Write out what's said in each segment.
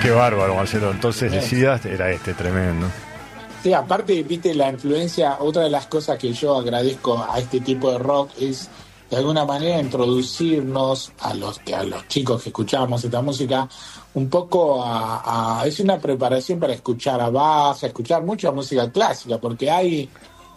Qué bárbaro, Marcelo. Entonces decías, era tremendo. Sí, aparte, viste, la influencia, otra de las cosas que yo agradezco a este tipo de rock es, de alguna manera, introducirnos a los chicos que escuchamos esta música, un poco es una preparación para escuchar a Bach, a escuchar mucha música clásica, porque hay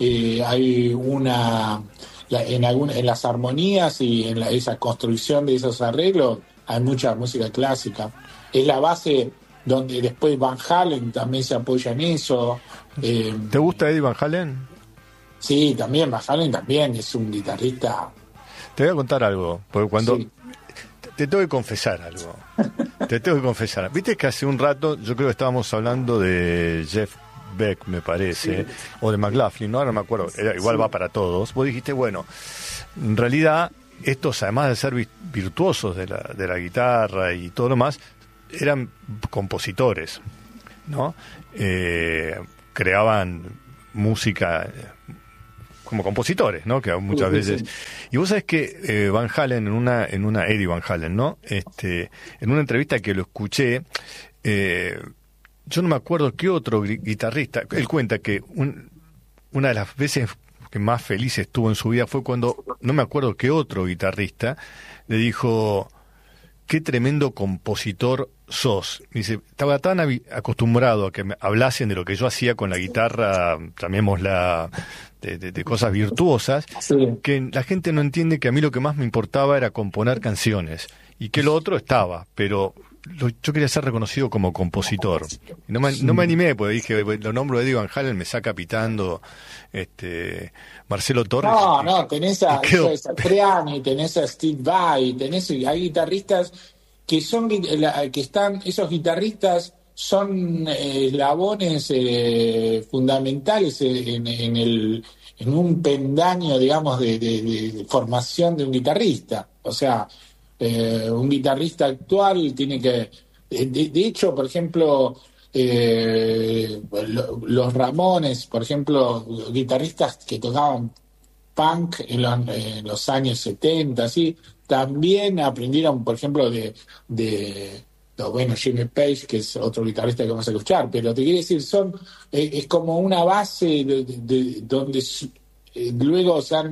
en las armonías y en esa construcción de esos arreglos, hay mucha música clásica. Es la base donde después Van Halen también se apoya en eso. ¿Te gusta Eddie Van Halen? Sí, también Van Halen también es un guitarrista. Te voy a contar algo, porque cuando Sí. te tengo que confesar algo. Te tengo que confesar. Viste que hace un rato yo creo que estábamos hablando de Jeff Beck, me parece, Sí. o de McLaughlin, no, ahora no me acuerdo, igual Sí. va para todos. Vos dijiste, bueno, en realidad estos, además de ser virtuosos de la guitarra y todo lo más, eran compositores, ¿no? Creaban música como compositores, ¿no? Que muchas veces. Y vos sabés que Van Halen en una Eddie Van Halen, ¿no? En una entrevista que lo escuché, yo no me acuerdo qué otro guitarrista. Él cuenta que una de las veces que más feliz estuvo en su vida fue cuando, no me acuerdo qué otro guitarrista le dijo: qué tremendo compositor sos. Dice, estaba tan acostumbrado a que me hablasen de lo que yo hacía con la guitarra, llamémosla, de cosas virtuosas, Sí. que la gente no entiende que a mí lo que más me importaba era componer canciones, y que lo otro estaba, pero yo quería ser reconocido como compositor. Y no me animé, porque dije, lo nombro a Eddie Van Halen, me saca pitando Marcelo Torres. No, tenés a Satriani, tenés a Steve Vai, hay guitarristas que esos guitarristas son eslabones fundamentales en un pendaño, digamos, de formación de un guitarrista. O sea, un guitarrista actual tiene que... de hecho, por ejemplo, los Ramones, por ejemplo, guitarristas que tocaban punk en los años 70, ¿sí? También aprendieron, por ejemplo, bueno, Jimmy Page, que es otro guitarrista que vamos a escuchar, pero te quiero decir, es como una base donde luego se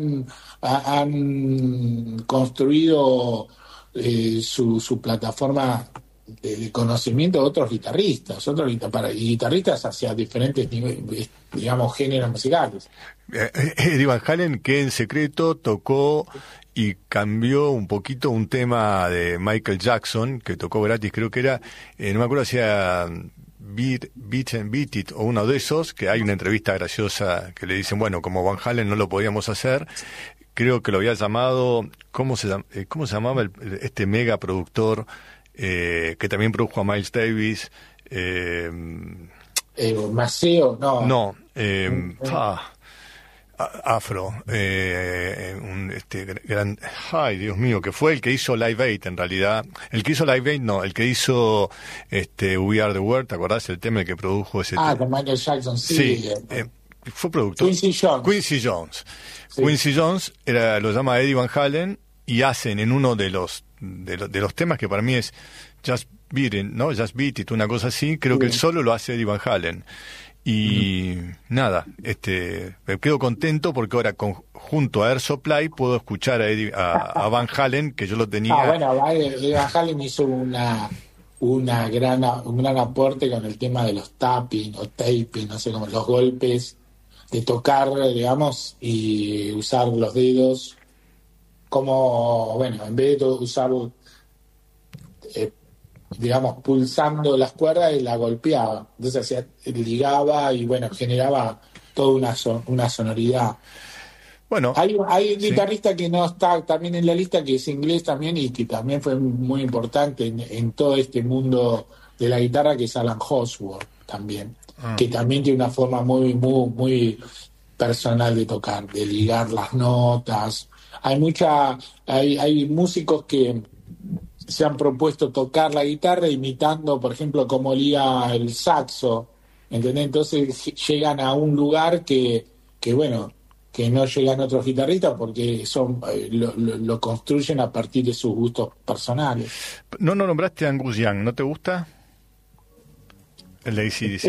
han construido su plataforma de conocimiento de otros guitarristas, guitarristas hacia diferentes niveles, digamos, géneros musicales. Eddie Van Halen, que en secreto tocó y cambió un poquito un tema de Michael Jackson, que tocó gratis, creo que era, no me acuerdo si era Beat and Beat It o uno de esos, que hay una entrevista graciosa que le dicen, bueno, como Van Halen no lo podíamos hacer, creo que lo había llamado, ¿cómo se llamaba este mega productor que también produjo a Miles Davis? Maceo, no. No, Afro, gran, ay Dios mío, que fue el que hizo Live Aid en realidad, el que hizo Live Aid no, el que hizo We Are the World, ¿te acordás el tema que produjo ese tema? Con Michael Jackson, sí. Sí, fue productor. Quincy Jones. Sí. Quincy Jones lo llama Eddie Van Halen y hacen en uno de los temas que para mí es Just Beat It, ¿no? Just Beat It, una cosa así, creo que el solo lo hace Eddie Van Halen. Y nada, me quedo contento porque ahora junto a Air Supply puedo escuchar a Van Halen, que yo lo tenía. Eddie Van Halen hizo un gran aporte con el tema de los tapping o taping, no sé cómo, los golpes, de tocar, digamos, y usar los dedos como, bueno, en vez de usar, digamos, pulsando las cuerdas, y la golpeaba. Entonces ligaba y, bueno, generaba toda una sonoridad. Bueno, hay un guitarrista que no está también en la lista, que es inglés también y que también fue muy importante en todo este mundo de la guitarra, que es Alan Hawksworth también, que también tiene una forma muy, muy, muy personal de tocar, de ligar las notas. Hay músicos que se han propuesto tocar la guitarra imitando, por ejemplo, cómo liga el saxo, ¿entendés? Entonces llegan a un lugar que bueno, que no llegan otros guitarristas porque lo construyen a partir de sus gustos personales. No nombraste a Angus Young, ¿no te gusta? El de AC/DC.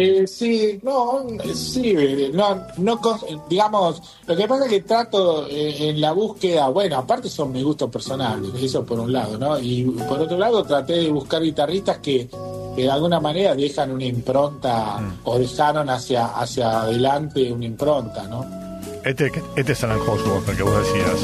Digamos, lo que pasa es que trato en la búsqueda, bueno, aparte son mis gustos personales, eso por un lado, ¿no? Y por otro lado traté de buscar guitarristas que de alguna manera dejan una impronta o dejaron hacia adelante una impronta, ¿no? Este es Alan Horsworth, el que vos decías.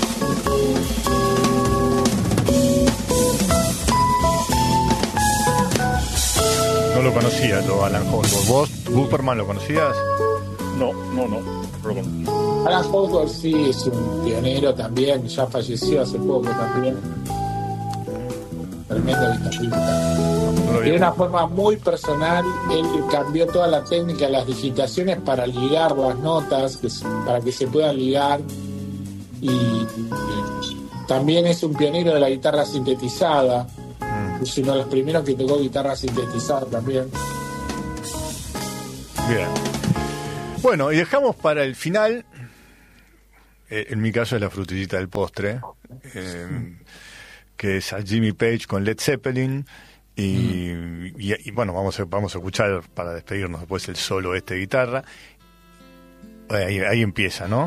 No lo conocía yo, Alan Horsworth. ¿Vos, Cooperman, lo conocías? No lo conozco. Alan Horsworth sí es un pionero también, ya falleció hace poco también. Tremendo guitarrista. De una forma muy personal, él cambió toda la técnica de las digitaciones para ligar las notas, para que se puedan ligar. Y también es un pionero de la guitarra sintetizada. Es uno de los primeros que tocó guitarra sintetizada también. Bien. Bueno, y dejamos para el final, en mi caso es la frutillita del postre, que es a Jimmy Page con Led Zeppelin. Y bueno, vamos a escuchar para despedirnos después el solo de guitarra. Ahí empieza, ¿no?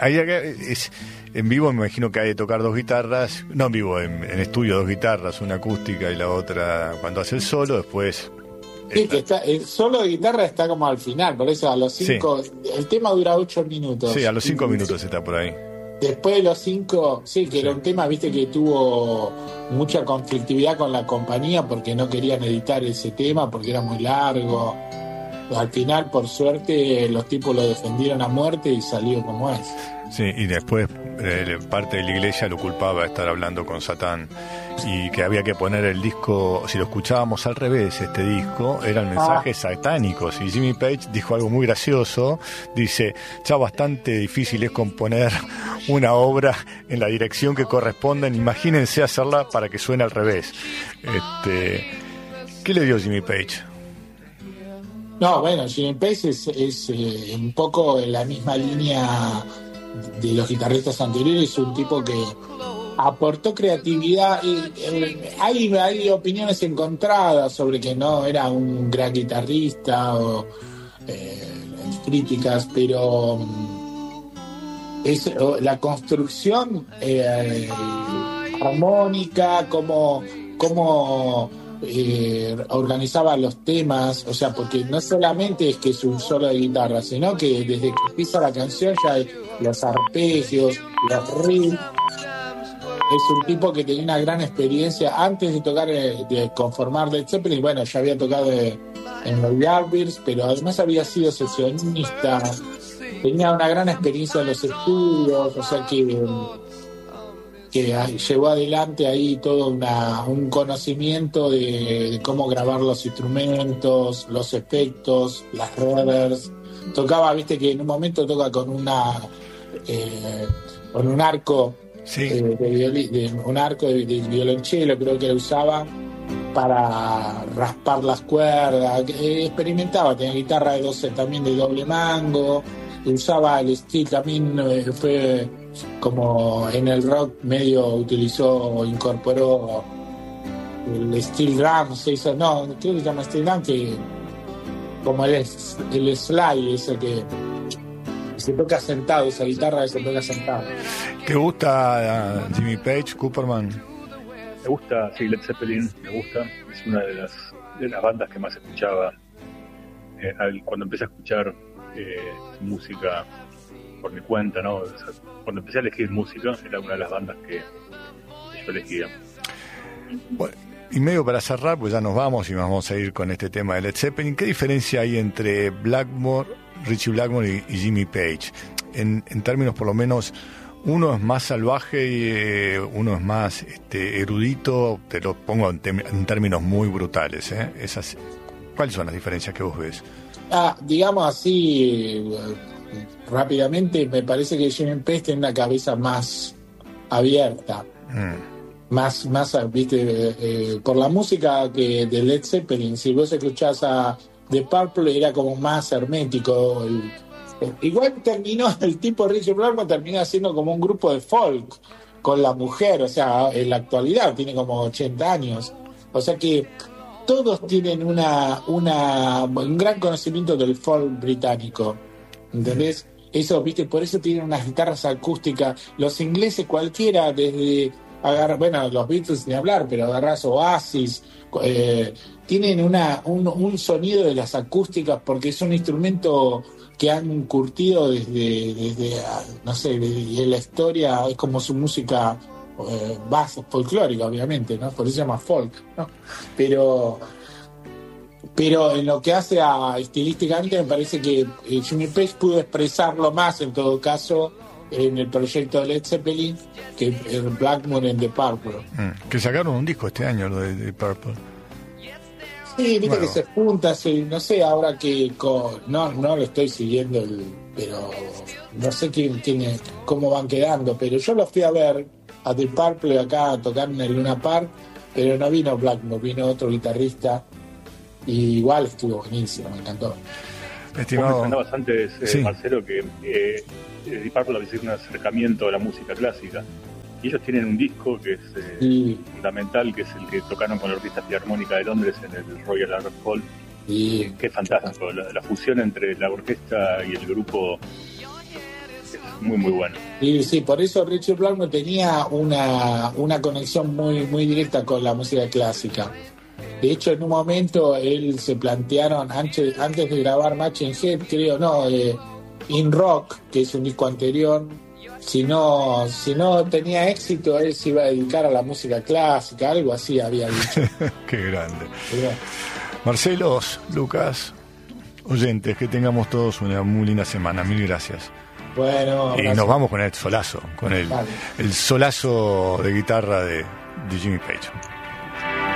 En vivo me imagino que hay de tocar dos guitarras, no en vivo, en estudio dos guitarras, una acústica y la otra cuando hace el solo, después... Sí, que el solo de guitarra está como al final, por eso a los 5, el tema dura 8 minutos. Sí, a los 5 minutos está por ahí. Después de los 5, que era un tema, viste, que tuvo mucha conflictividad con la compañía porque no querían editar ese tema, porque era muy largo. Al final, por suerte, los tipos lo defendieron a muerte y salió como es. Sí, y después parte de la iglesia lo culpaba de estar hablando con Satán y que había que poner el disco, si lo escuchábamos al revés, este disco, eran mensajes satánicos. Y Jimmy Page dijo algo muy gracioso, dice, ya bastante difícil es componer una obra en la dirección que corresponde, imagínense hacerla para que suene al revés. ¿Qué le dio Jimmy Page? No, bueno, Jimmy Page es un poco en la misma línea de los guitarristas anteriores, un tipo que aportó creatividad y hay opiniones encontradas sobre que no era un gran guitarrista o críticas, pero la construcción armónica, como organizaba los temas, o sea, porque no solamente es que es un solo de guitarra, sino que desde que empieza la canción ya hay los arpegios, los riffs. Es un tipo que tenía una gran experiencia antes de tocar, de conformar Led Zeppelin. Bueno, ya había tocado en los Yardbirds, pero además había sido sesionista, tenía una gran experiencia en los estudios, o sea que llevó adelante ahí todo un conocimiento de cómo grabar los instrumentos, los efectos, las reverbs. Tocaba, viste que en un momento toca con un arco, sí, un arco de violonchelo, creo que lo usaba para raspar las cuerdas. Experimentaba, tenía guitarra de 12 también de doble mango, usaba el steel también, fue como en el rock medio incorporó el steel drum, creo que se llama steel drum, que como el slide, ese que se toca sentado, esa guitarra que se toca sentado. ¿Te gusta Jimmy Page, Cooperman? Me gusta, sí, Led Zeppelin, me gusta, es una de las bandas que más escuchaba cuando empecé a escuchar música por mi cuenta, ¿no? O sea, cuando empecé a elegir música, era una de las bandas que yo elegía. Bueno, y medio para cerrar, pues ya nos vamos y vamos a ir con este tema de Led Zeppelin. ¿Qué diferencia hay entre Ritchie Blackmore y Jimmy Page? En términos, por lo menos, uno es más salvaje y uno es más erudito, te lo pongo en términos muy brutales, ¿eh? ¿Cuáles son las diferencias que vos ves? Digamos así, rápidamente, me parece que Jimmy Page tiene una cabeza más abierta, más viste, por la música que de Led Zeppelin. Si vos escuchás a The Purple, era como más hermético. Igual terminó, el tipo Ritchie Blackmore terminó haciendo como un grupo de folk con la mujer, o sea, en la actualidad tiene como 80 años, o sea que todos tienen un gran conocimiento del folk británico, ¿entendés? Eso, viste, por eso tienen unas guitarras acústicas. Los ingleses cualquiera, desde bueno, los Beatles ni hablar, pero agarrás Oasis, tienen un sonido de las acústicas porque es un instrumento que han curtido desde no sé, desde la historia, es como su música base folclórica, obviamente, ¿no? Por eso se llama folk, ¿no? Pero en lo que hace a estilísticamente, me parece que Jimmy Page pudo expresarlo más, en todo caso, en el proyecto de Led Zeppelin, que el Blackmore en The Purple. Que sacaron un disco este año, lo de The Purple. Sí, viste, bueno, que se junta, no sé, ahora que no lo estoy siguiendo, pero no sé cómo van quedando, pero yo los fui a ver a The Purple acá a tocar en el Luna Park, pero no vino Blackmore, vino otro guitarrista, y igual estuvo buenísimo, me encantó. Estimado, vos mencionabas antes, sí, Marcelo, que The Purple había un acercamiento a la música clásica. Y ellos tienen un disco que es fundamental, que es el que tocaron con la Orquesta Filarmónica de Londres en el Royal Albert Hall. Que es fantástico. La fusión entre la orquesta y el grupo es muy, muy buena. Sí, por eso Richard Blackmore tenía una conexión muy, muy directa con la música clásica. De hecho, en un momento él se plantearon, antes de grabar Machine Head, In Rock, que es un disco anterior, si no tenía éxito, él se iba a dedicar a la música clásica, algo así había dicho. Qué grande. Marcelo, Lucas, oyentes, que tengamos todos una muy linda semana. Mil gracias. Bueno, y nos vamos con el solazo, con el solazo de guitarra de Jimmy Page.